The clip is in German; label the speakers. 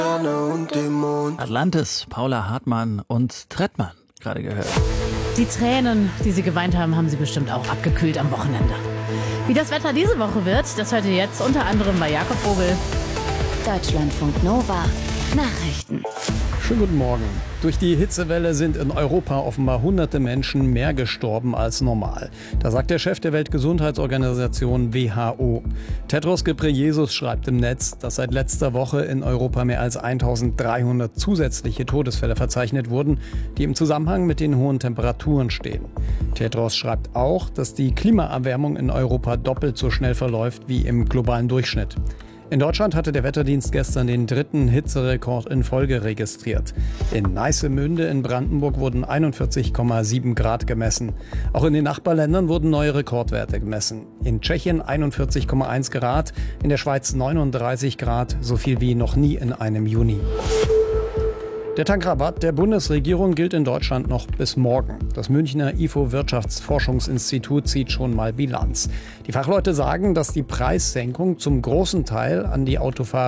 Speaker 1: Atlantis, Paula Hartmann und Trettmann, gerade gehört.
Speaker 2: Die Tränen, die sie geweint haben, haben sie bestimmt auch abgekühlt am Wochenende. Wie das Wetter diese Woche wird, das hört ihr jetzt unter anderem bei Jakob Vogel.
Speaker 3: Deutschlandfunk Nova Nachrichten.
Speaker 4: Schönen guten Morgen. Durch die Hitzewelle sind in Europa offenbar hunderte Menschen mehr gestorben als normal. Da sagt der Chef der Weltgesundheitsorganisation WHO. Tedros Ghebreyesus schreibt im Netz, dass seit letzter Woche in Europa mehr als 1300 zusätzliche Todesfälle verzeichnet wurden, die im Zusammenhang mit den hohen Temperaturen stehen. Tedros schreibt auch, dass die Klimaerwärmung in Europa doppelt so schnell verläuft wie im globalen Durchschnitt. In Deutschland hatte der Wetterdienst gestern den 3. Hitzerekord in Folge registriert. In Neissemünde in Brandenburg wurden 41,7 Grad gemessen. Auch in den Nachbarländern wurden neue Rekordwerte gemessen. In Tschechien 41,1 Grad, in der Schweiz 39 Grad, so viel wie noch nie in einem Juni. Der Tankrabatt der Bundesregierung gilt in Deutschland noch bis morgen. Das Münchner IFO-Wirtschaftsforschungsinstitut zieht schon mal Bilanz. Die Fachleute sagen, dass die Preissenkung zum großen Teil an die Autofahrer